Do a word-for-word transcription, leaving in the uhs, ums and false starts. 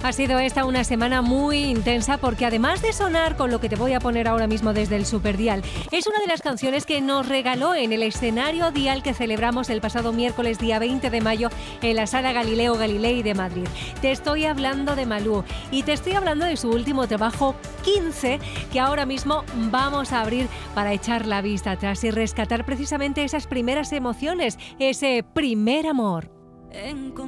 Ha sido esta una semana muy intensa porque además de sonar con lo que te voy a poner ahora mismo desde el Superdial, es una de las canciones que nos regaló en el escenario Dial que celebramos el pasado miércoles día veinte de mayo en la Sala Galileo Galilei de Madrid. Te estoy hablando de Malú y te estoy hablando de su último trabajo quince, que ahora mismo vamos a abrir para echar la vista atrás y rescatar precisamente esas primeras emociones, ese primer amor.